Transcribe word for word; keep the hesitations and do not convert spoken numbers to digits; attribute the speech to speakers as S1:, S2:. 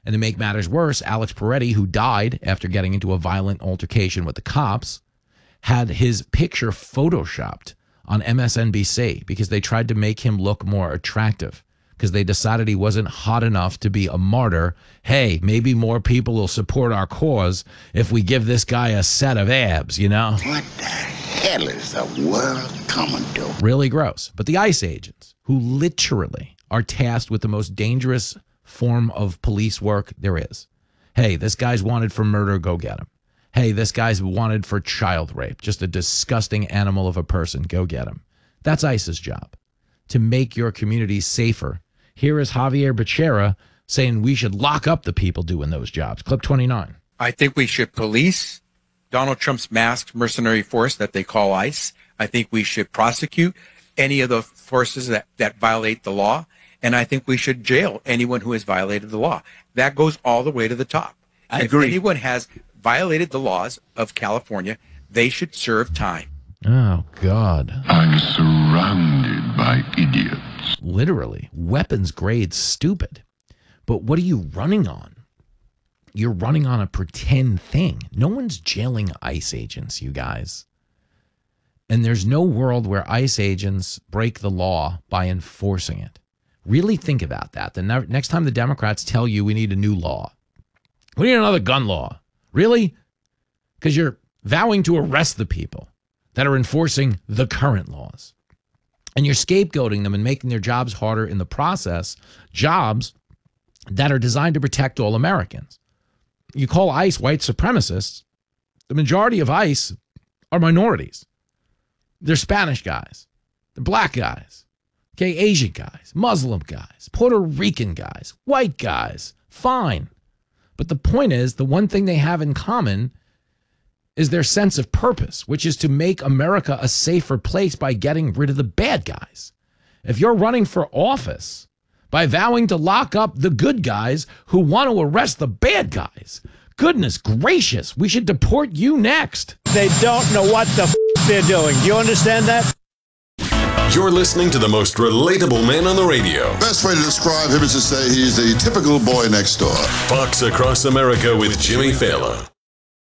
S1: And to make matters worse, Alex Peretti, who died after getting into a violent altercation with the cops, had his picture photoshopped on M S N B C because they tried to make him look more attractive because they decided he wasn't hot enough to be a martyr. Hey, maybe more people will support our cause if we give this guy a set of abs, you know?
S2: What the hell is the world coming to?
S1: Really gross. But the ICE agents, who literally are tasked with the most dangerous form of police work there is. Hey, this guy's wanted for murder, go get him. Hey, this guy's wanted for child rape, just a disgusting animal of a person, go get him. That's ICE's job, to make your community safer. Here is Javier Becerra saying we should lock up the people doing those jobs. Clip twenty-nine.
S3: I think we should police Donald Trump's masked mercenary force that they call ICE. I think we should prosecute any of the forces that, that violate the law. And I think we should jail anyone who has violated the law. That goes all the way to the top.
S4: I
S3: if
S4: agree.
S3: anyone has violated the laws of California, they should serve time.
S1: Oh, God.
S2: I'm surrounded by idiots.
S1: Literally, weapons grade stupid. But what are you running on? You're running on a pretend thing. No one's jailing ICE agents, you guys. And there's no world where ICE agents break the law by enforcing it. Really think about that. The ne- next time the Democrats tell you we need a new law, we need another gun law. Really? Because you're vowing to arrest the people that are enforcing the current laws. And you're scapegoating them and making their jobs harder in the process, jobs that are designed to protect all Americans. You call ICE white supremacists. The majority of ICE are minorities. They're Spanish guys. They're black guys. Okay, Asian guys, Muslim guys, Puerto Rican guys, white guys. Fine. But the point is, the one thing they have in common is their sense of purpose, which is to make America a safer place by getting rid of the bad guys. If you're running for office by vowing to lock up the good guys who want to arrest the bad guys, goodness gracious, we should deport you next.
S4: They don't know what the f*** they're doing. Do you understand that?
S5: You're listening to the most relatable man on the radio.
S6: Best way to describe him is to say he's the typical boy next door.
S5: Fox Across America with Jimmy Fallon.